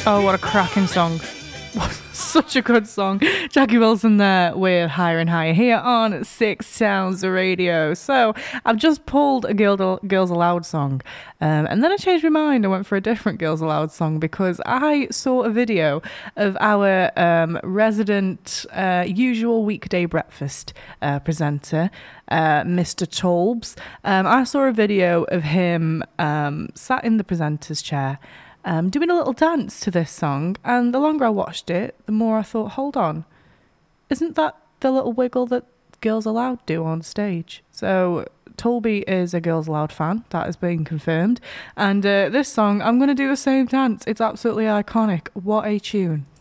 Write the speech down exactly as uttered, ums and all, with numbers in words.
Oh, what a cracking song. Such a good song. Jackie Wilson there with Higher and Higher here on Six Sounds Radio. So I've just pulled a Girl, Girls Aloud song um, and then I changed my mind. I went for a different Girls Aloud song because I saw a video of our um, resident uh, usual weekday breakfast uh, presenter, uh, Mister Tolbs. Um, I saw a video of him um, sat in the presenter's chair Um, doing a little dance to this song, and the longer I watched it, the more I thought, hold on, isn't that the little wiggle that Girls Aloud do on stage? So Tolby is a Girls Aloud fan, that has been confirmed, and uh, this song, I'm going to do the same dance. It's absolutely iconic. What a tune.